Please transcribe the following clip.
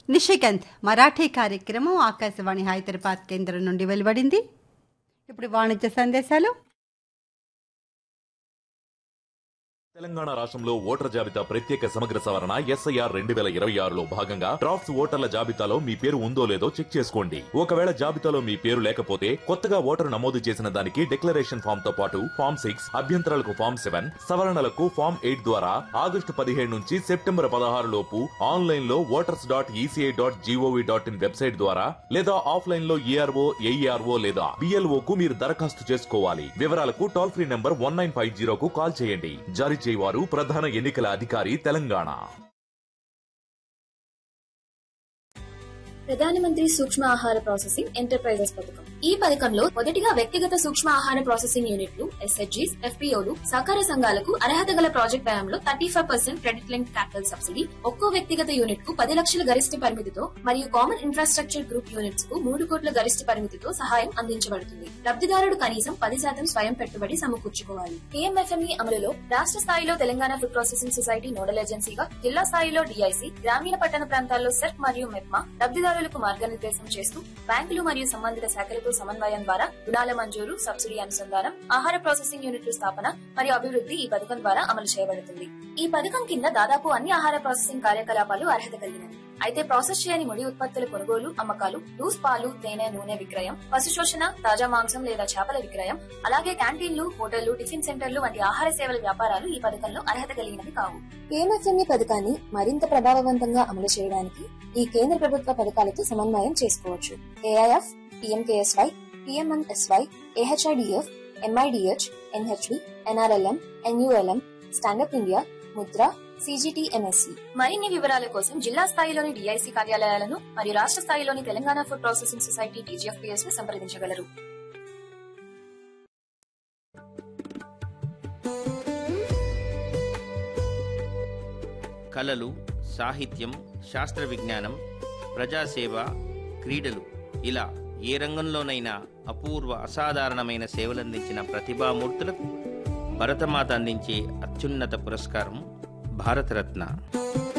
నిషికంత్ మరాఠీ కార్యక్రమం ఆకాశవాణి హైదరాబాద్ కేంద్రం నుండి వెలువడింది. ఇప్పుడు వాణిజ్య సందేశాలు. తెలంగాణ రాష్ట్రంలో ఓటర్ జాబితా ప్రత్యేక సమగ్ర సవరణ SIR 2026లో భాగంగా డ్రాఫ్ట్స్ ఓటర్ల జాబితాలో మీ పేరు ఉందో లేదో చెక్ చేసుకోండి. ఒకవేళ జాబితాలో మీ పేరు లేకపోతే కొత్తగా ఓటరు నమోదు చేసిన దానికి డిక్లరేషన్ ఫామ్ తో పాటు ఫామ్ 6, అభ్యంతరాలకు ఫామ్ 7, సవరణలకు ఫామ్ 8 ద్వారా ఆగస్టు 15 నుంచి సెప్టెంబర్ 16 లోపు ఆన్లైన్ లో voters.eci.gov.in వెబ్సైట్ ద్వారా లేదా ఆఫ్లైన్ లో ARO, AERO లేదా BLO కు మీరు దరఖాస్తు చేసుకోవాలి. వివరాలకు టోల్ ఫ్రీ నంబర్ 1950 కు కాల్ చేయండి. జారీ చేయవారు ప్రధాన ఎన్నికల అధికారి తెలంగాణ. ప్రధానమంత్రి సూక్ష్మ ఆహార ప్రాసెసింగ్ ఎంటర్ప్రైజెస్ పథకం. ఈ పథకంలో మొదటిగా వ్యక్తిగత సూక్ష్మ ఆహార ప్రాసెసింగ్ యూనిట్లు, SHGs, FPOలు, సహకార సంఘాలకు అర్హత గల ప్రాజెక్ట్ వ్యయంలో 35% క్రెడిట్ లింక్ క్యాపిటల్ సబ్సిడీ, ఒక్కో వ్యక్తిగత యూనిట్ కు 10 లక్షల గరిష్ట పరిమితితో మరియు కామన్ ఇన్ఫ్రాస్ట్రక్చర్ గ్రూప్ యూనిట్స్ కు 3 కోట్ల గరిష్ట పరిమితితో సహాయం అందించబడుతుంది. లబ్ధిదారుడు కనీసం 10% స్వయం పెట్టుబడి సమకూర్చుకోవాలి. KMFME అమలులో రాష్ట్ర స్థాయిలో Telangana food processing society nodal ఏజెన్సీగా, జిల్లా స్థాయిలో DIC, గ్రామీణ పట్టణ ప్రాంతాల్లో సెర్క్ మరియు మెప్మా లబ్ధిదారులకు మార్గనిర్దేశం చేస్తూ బ్యాంకులు మరియు సంబంధిత శాఖలతో సమన్వయం ద్వారా రుణాల మంజూరు, సబ్సిడీ అనుసంధానం, ఆహార ప్రాసెసింగ్ యూనిట్ల స్థాపన మరియు అభివృద్ధి ఈ పథకం ద్వారా అమలు చేయబడుతుంది. ఈ పథకం కింద దాదాపు అన్ని ఆహార ప్రాసెసింగ్ కార్యకలాపాలు అర్హత కలిగినవి. అయితే ప్రాసెస్ చేయని ముడి ఉత్పత్తుల కొనుగోలు, అమ్మకాలు, లూస్ పాలు, తేనె, నూనె విక్రయం, పశు శోషణ, తాజా మాంసం లేదా చేపల విక్రయం, అలాగే క్యాంటీన్లు, హోటళ్లు, టిఫిన్ సెంటర్లు వంటి ఆహార సేవల వ్యాపారాలు ఈ పథకంలో అర్హత కలిగినవి కావు. KMFME పథకాన్ని మరింత ప్రభావవంతంగా అమలు చేయడానికి ఈ కేంద్ర ప్రభుత్వ పథకాలతో సమన్వయం చేసుకోవచ్చు. AIF, PMKSY, PMMSY, AHIDF, MIDH, NHB, NRLM, NULM, stand up India, Mudra, CGTMSC. మరిన్ని వివరాల కోసం జిల్లా స్థాయిలోని DIC కార్యాలయాలను మరియు రాష్ట్ర స్థాయిలోని Telangana food processing society TGFPS ను సంప్రదించగలరు. కళలు, సాహిత్యం, శాస్త్ర విజ్ఞానం, ప్రజాసేవ, క్రీడలు ఇలా ఏ రంగంలోనైనా అపూర్వ అసాధారణమైన సేవలందించిన ప్రతిభామూర్తులకు భరతమాత అందించే అత్యున్నత పురస్కారం భారతరత్న.